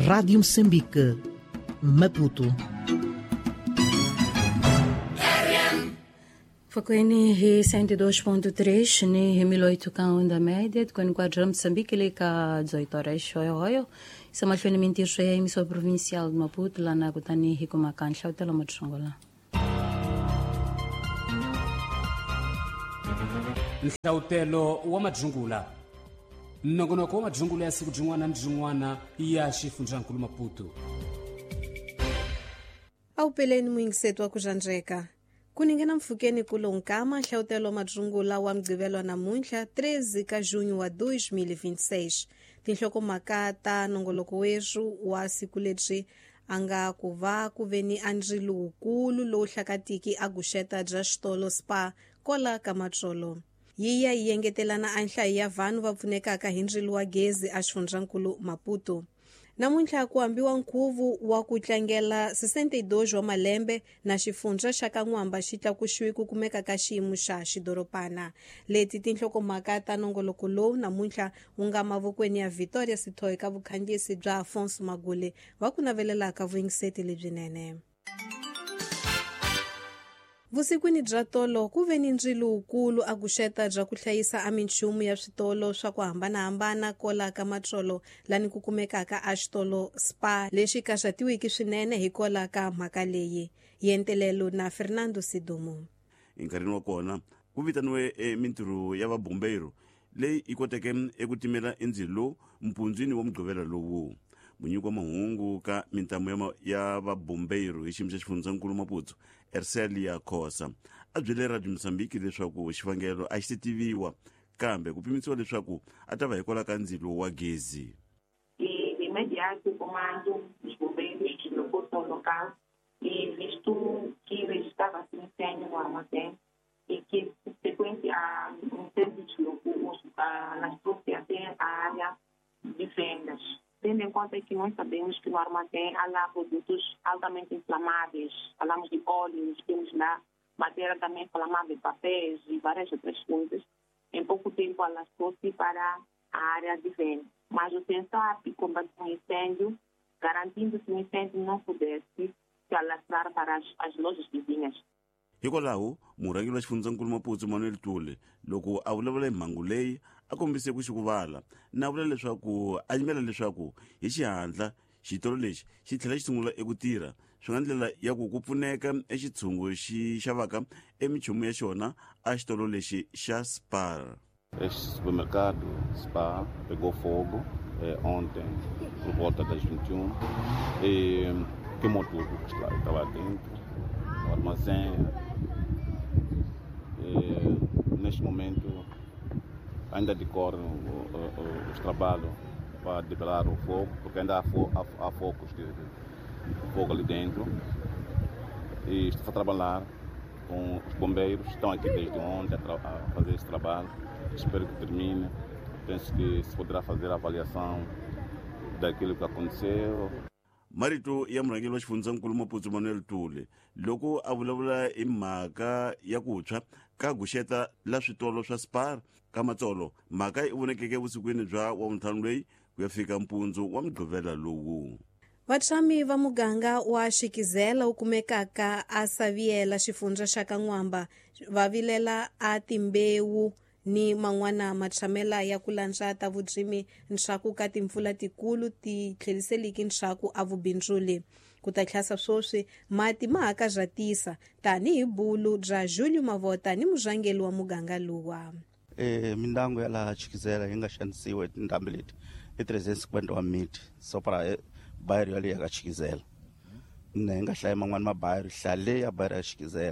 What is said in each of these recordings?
Rádio Moçambique, Maputo. Fakweni hi 102.3 ni 1800 ka onda média kwenye quadra Moçambique ile ka 18 horas hoyo samahlweni mintirho ya emissão provincial de Maputo lá na kutani hi kumakanhla utela motsongola nhlawutelo wa madzungula mnongonoko wa madzungula ya siku jin'wana ni jin'wana ya xifundzankulu Maputo awupeleni muingiseto wa kuzhandzeka kuningena mfukeni kulo nkama nhlawutelo madzungula wa mgqivelo namuntlha 13 ka junho wa 2026 tinhlokomhaka ta nongoloko weru wa siku lebyi anga kuva kuveni andzilo wukulu lowu hlakatiki aguxeta bya xitolo Spar kola ka matsolo yiya yi yengetelana a nhlayo ya vanhu va pfunekaka hi ndzilo wa gezi a xifundzankulu Maputo namuntlha ku ambiwa nkhuvu wa ku tlangela 62 wa malembe na xifundza xa ka N'wamba xi tlakuxiwe ku kumeka ka xiyimo xa xidoropana leti tinhlokomhaka ta nongoloko lowu namuntlha wu nga mavokweni ya Victoria Sithoy ka vukhandziyisi bya Afonso Magule va ku navelelaka vuyingiseti lebyinene vusikwini bya tolo ku veni ndzilo wukulu aguxeta bya ku hlayisa a minchumu ya switolo swa ku hambanahambana kola ka matsolo lani ku kumekaka a xitolo Spar lexi kaxatiwiki swinene hi kola ka mhaka leyi yentelelo na Fernando Sidumo enkarhini wa kona ku vitaniwe mintirho ya vabombeiro leyi i koteke eku timela endzilo mpundzwini wa mgqivela lowu munyiko wa mahungu ka mintamu ya vabombeiro hi xiyimo xa xifundzankulu Maputo Ercelia Khosa a byele Radio Moçambique leswaku xivangelo a xi tiviwa kambe ku pimisiwa leswaku a ta va hikwalaho ka ndzilo wa gezi. De imediato o comando dos bombeiros deslocou-se ao local e visto que estava-se incêndio no armazém e que subsequente a incêndio deslocou-se nas trouxe até a área de vendas. Tendo em conta que nós sabemos que no armazém há lá produtos altamente inflamáveis, falamos de óleos, temos lá matéria também inflamável, papéis e várias outras coisas. Em pouco tempo alastrou-se para a área de venda. Mas o SENSAP combateu um incêndio, garantindo que o incêndio não pudesse se alastrar para as lojas vizinhas. Hikwalaho murhangeri wa xifundzankulu Maputo Manuel Tule loko a vulavula hi mhangu leyi a kombise ku xikuvala na vula leswaku a yimela leswaku hi xihatla xitolo lexi xi tlhela xi sungula eku tirha swi nga ndlela ya ku ku pfuneka exitshungu xi xavaka emichumu ya xona a xitolo lexi xa Spar. Este supermercado Spar pegou fogo ontem por volta das 21 e queimou tudo que estava dentro, o armazém. Neste momento ainda decorrem os trabalhos para debelar o fogo, porque ainda há focos de fogo ali dentro. E estou a trabalhar com os bombeiros, estão aqui desde ontem a fazer esse trabalho. Espero que termine. Penso que se poderá fazer a avaliação daquilo que aconteceu. Marito ya murhangeri wa xifundzankulu Maputo Manuel Tule loko a vulavula hi mhaka ya ku tshwa ka guxeta la switolo swa Spar ka matsolo mhaka i vonekeke vusikwini bya wa vuntlhanu leyi ku ya fika mpundzu wa mgqivela lowu. vatshami va muganga wa Xikizela wu kumekaka a Saviyela xifundza xa ka N'wamba va vilela a timbewu ni man'wana matshamela ya ku lantswa ta vudzimi ntshaku ka timpfula tikulu ti tlheliseliki ntshaku a vubindzuli ku ta tlhasa swoswi mati ma haka bya tisa tanihi bulu bya Julio Mavota ni murhangeri wa muganga luwa. Mindyangu ya laha Xikizela yi nga xanisiwa hi tindhambi leti i 350 wa miti so para bayiro ya leyi ya ka Xikizela na yi nga hlayi man'wani mabayiro hlaya leyi ya bayiro ya Xikizela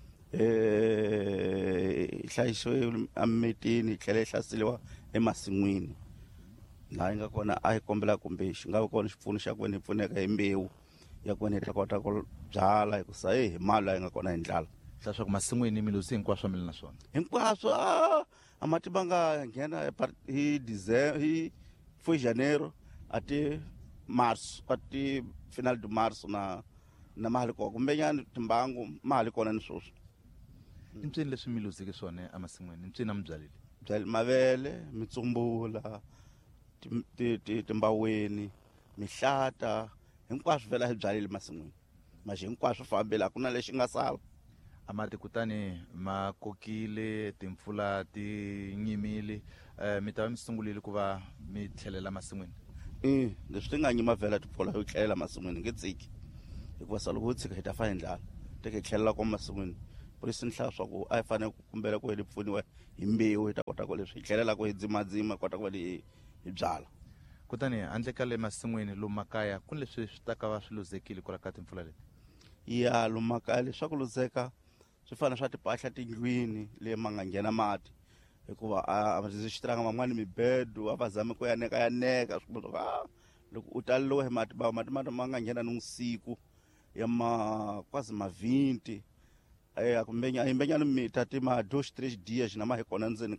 hlayisiwe emitini yi tlhela yi hlaseriwa emasin'wini laha yi nga kona a yi kombela kumbe xi nga va kona xipfuno xa ku veni yi pfuneka hi mbewu ya ku veni yi ta kota ku byala hikusa hi mali laha yi nga kona hi ndlala leswaku masin'wini milusi hinkwaswo mili na swona hinkwaswo a mati ma nga nghena hi foi janeiro ati março ati final de março na mahali kona kumbenyani timbangu mahali kona ni swoswo imtsini leswi mi luzike swona emasin'wini imtsini a mi byalile mavele mitsumbula timbaweni mihlata hinkwaswo vhela hi byalile masin'wini maxe hinkwaswo fambela ku na lexi nga sala a mati kutani ma kokile timpfula ti nyimile mi ta va mi sungulile ku va mi tlhelela masin'wini leswi ti nga nyima vhela timpfula hi tlhelela masin'wini nge tsiki hikuva sa loko ho tshika hi ta fa hi ndlala ti hi tlhelela kwa masin'wini polisi ni hlaya swa ku a hi fanele ku kumbela ku hi pfuniwa hi mbewu hi ta kota ku leswi hi tlhelelaka hi dzimadzima kota ku va hi byala kutani handle ka le masin'wini lomu makaya ku ni leswi swi ta ka va swi luzekile kwala ka timpfula leti ya lomu makaya leswi ku luzeka swi fana swa tipahla tindlwini le ma nga nghena mati hikuva a ndzi swi tiranga man'wani mibedo a va zame ku yaneka swi kuma loko u taleliwe hi mati ma nga nghena ni usiku ya quasi 20 kumbenyana mita ti ma 2-3 dias na ma hi kona ndzeni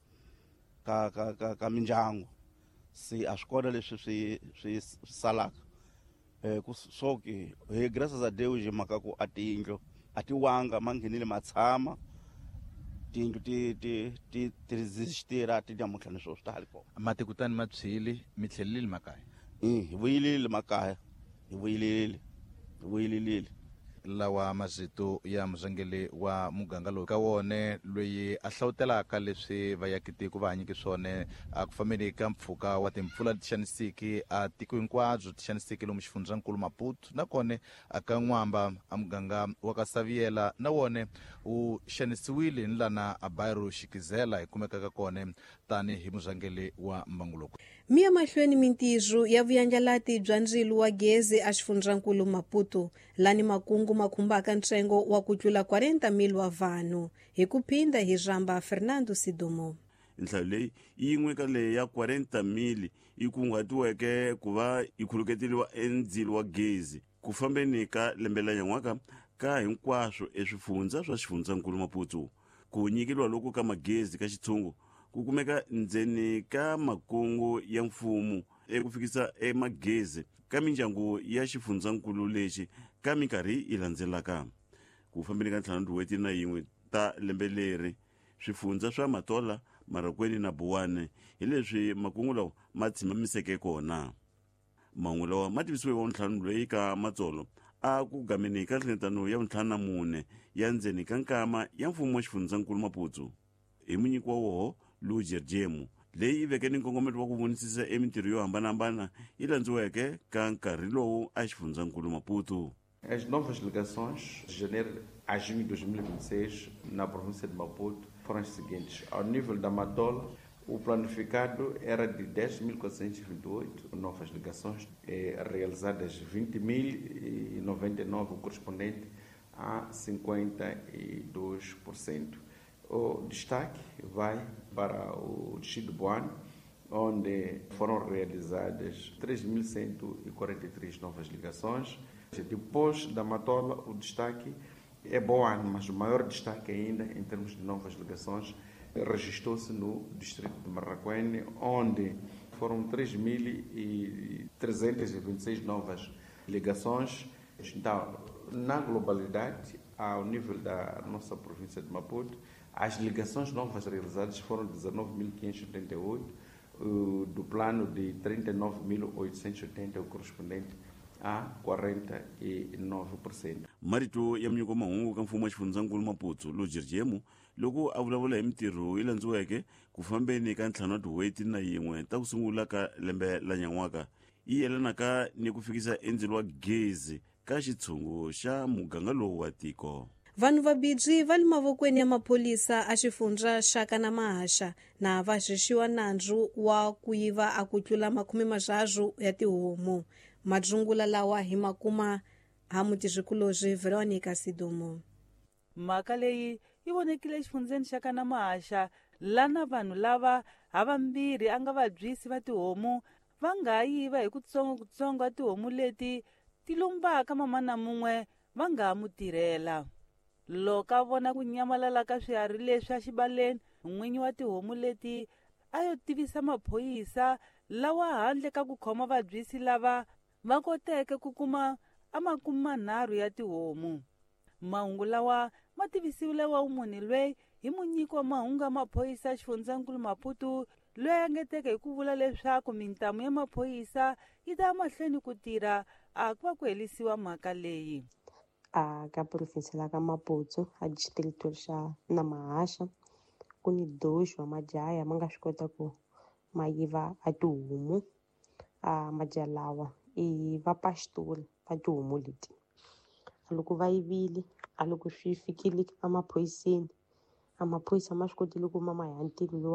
ka mindyangu se a swi kona leswi swi salaka so ke hi gracias a Deus hi mhaka ku a tiyindlu a ti wanga ma nghenile matshama tiyindlu ti resistira ti nyamuntlha ni swilo swi ta hali kona mati kutani ma tshwile mi tlhelelile makaya hi vuyelile makaya hi vuyelelile lawa mazito ya murhangeri wa muganga lowu ka wone loyi a hlawutelaka leswi vaakitiko va hanyeke swona a ku fambeni ka mpfhuka wa timpfula ti xanisiki a tiko hinkwabyo ti xanisiki lomu xifundzankulu Maputo nakone aka n'wamba a muganga wa ka Saviela na wone wu xanisiwile ni lana a Bairo Xikizela hi kumekaka kone tani hi murhangeri wa mbangu lowu miya mahlweni mintirho ya vuyangalati bya ndzilo wa gezi a xifundzankulu Maputo lani makungu ma khumbaka ntsengo wa ku tlula 40,000 wa vanhu hi ku phinda hi rhamba Fernando Sidomo nhlayo leyi yin'we ka leyi ya 40,000 yi kunguhatiweke ku va yi khuluketeliwa endzilo wa gezi ku fambeni ka lembe la nyan'waka ka hinkwaswo eswifundza swa xifundzankulu Maputo ku nyikeliwa loku ka magezi ka xitshungu ku kumeka ndzeni ka makungu ya mfumo eku fikisa emagezi ka mindyangu ya xifundzankulu lexi ka minkarhi yi landzelaka ku fambeni ka ntlhanu n'hweti na yin'we ta lembe leri swifundza swa Matola, Marakweni na Buwane hi leswi makungu lawa ma tshimamiseke kona mahungu lawa ma tivisiwe wa ntlhanu loyi ka matsolo a ku gameni ka nhlengetano ya ntlhanu na mune ya ndzeni ka nkama ya mfumo wa xifundzankulu Maputo hi munyiki wa woho Lu Jerjemu leyi veke ni nkongometo wa ku vonisisa emitirho yo hambanahambana yi landziweke ka nkarhi lowu a xifundzankulu Maputo. As novas ligações de janeiro a junho de 2026 na província de Maputo foram as seguintes. Ao nível da Matola, o planificado era de 10.428 novas ligações, realizadas 20.099, correspondente a 52%. O destaque vai para o distrito de Buane, onde foram realizadas 3.143 novas ligações. Depois da Matola, o destaque é Buane, mas o maior destaque ainda em termos de novas ligações registrou-se no distrito de Marakweni, onde foram 3.326 novas ligações. Então, na globalidade, ao nível da nossa província de Maputo, as ligações novas realizadas foram 19.588, do plano de 39.880, o correspondente a 49%. Marito ya mnyiko mahungu ka mfumo wa xifundzankulu Maputo Lu Jerjemu loko a vulavula hi mitirho yi landziweke ku fambeni ka ntlhanu wa tin'hweti na yin'we ta ku sungula ka lembe la nyan'waka yi yelanaka ni ku fikisa endzilo wa gezi ka xitshungu xa muganga lowu wa tiko. vanhu vabidzi va le mavokweni ya maphorisa a xifundza Shaka na Mahasha na va xexiwa nandzu wa ku yiva a ku tlula 30 ya tihomu madzungula lawa hi makuma ha mutizwikulozwi Veronica Sidomo. mhaka leyi yi vonekile exifundzeni Shaka na Mahasha lana vanhu lava havambirhi a nga vabyisi va tihomu va nga yiva hi kutsongo tihomu leti ti lombaka mama na mun'we va nga mutirhela. Loko a vona ku nyamalala ka swiharhi leswi a xibaleni n'winyi wa tihomu leti a yo tivisa maphoyisa lawa handle ka ku khoma vabyisi lava va koteke ku kuma a 30 ya tihomu. Mahungu lawa ma tivisiwile wa umune lweyi hi munyiki wa mahungu ya maphoyisa xifundzankulu Maputo loyi a ngeteke hi ku vula leswaku mintamu ya maphorisa yi ta mahlweni ku tirha a ku va ku helisiwa mhaka leyi. Ka provinsi la ka Maputo a distrito xa na Mahasha ku ni doxo majaya ma nga swi kota ku ma yiva a tihomu. Majaha lawa i vapastori va tihomu leti. Loko va yivile loko swi fikile emaphoyiseni, maphorisa ma swi kotile ku ma ya ntirho